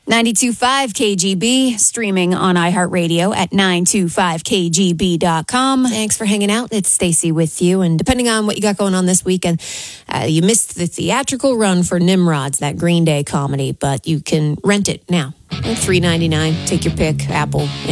92.5 KGB, streaming on iHeartRadio at 925kgb.com. Thanks for hanging out. It's Stacey with you. And depending on what you got going on this weekend, you missed the theatrical run for Nimrods, that Green Day comedy, but you can rent it now. $3.99. Take your pick, Apple,